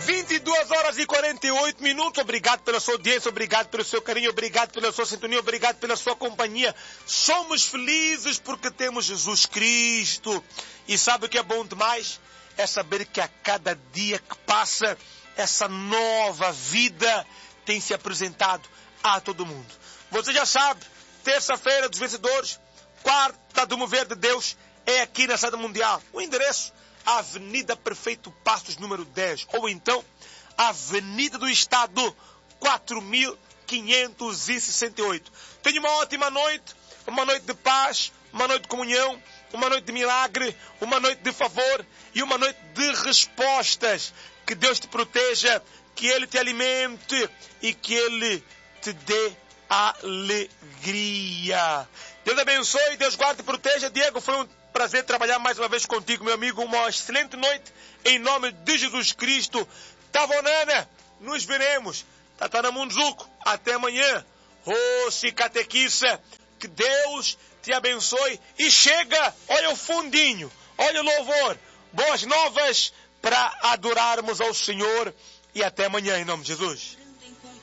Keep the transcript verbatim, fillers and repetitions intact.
vinte e duas horas e quarenta e oito minutos. Obrigado pela sua audiência, obrigado pelo seu carinho, obrigado pela sua sintonia, obrigado pela sua companhia. Somos felizes porque temos Jesus Cristo. E sabe o que é bom demais? É saber que a cada dia que passa, essa nova vida tem se apresentado a todo mundo. Você já sabe, terça-feira dos vencedores, quarta do mover de Deus, é aqui na Cidade Mundial. O endereço, Avenida Prefeito Passos, número dez. Ou então, Avenida do Estado, quatro mil quinhentos e sessenta e oito. Tenha uma ótima noite, uma noite de paz, uma noite de comunhão, uma noite de milagre, uma noite de favor e uma noite de respostas. Que Deus te proteja, que Ele te alimente e que Ele te dê alegria. Deus abençoe, Deus guarde e proteja. Diego, foi um prazer trabalhar mais uma vez contigo, meu amigo. Uma excelente noite em nome de Jesus Cristo. Tavonana, nos veremos. Tatana Munzuco, até amanhã. Rosi Catequissa, que Deus te abençoe. E chega, olha o fundinho, olha o louvor. Boas novas para adorarmos ao Senhor. E até amanhã em nome de Jesus.